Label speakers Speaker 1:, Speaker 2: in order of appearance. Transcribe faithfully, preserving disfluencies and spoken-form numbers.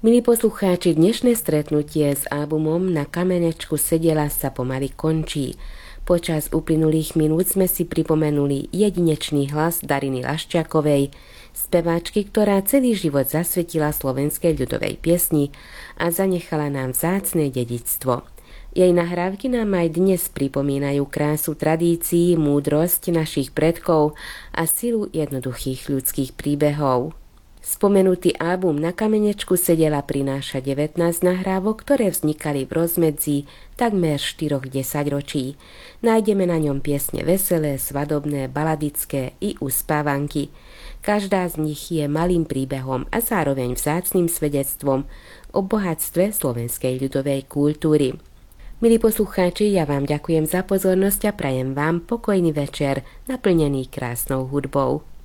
Speaker 1: Milí poslucháči, dnešné stretnutie s albumom Na kamenečku sedela sa pomaly končí. Počas uplynulých minút sme si pripomenuli jedinečný hlas Dariny Laščiakovej, speváčky, ktorá celý život zasvetila slovenskej ľudovej piesni a zanechala nám vzácne dedičstvo. Jej nahrávky nám aj dnes pripomínajú krásu tradícií, múdrosť našich predkov a silu jednoduchých ľudských príbehov. Spomenutý album Na kamenečku sedela prináša devätnásť nahrávok, ktoré vznikali v rozmedzi takmer štyroch desaťročí. Nájdeme na ňom piesne veselé, svadobné, baladické i uspávanky. Každá z nich je malým príbehom a zároveň vzácnym svedectvom o bohatstve slovenskej ľudovej kultúry. Milí poslucháči, ja vám ďakujem za pozornosť a prajem vám pokojný večer naplnený krásnou hudbou.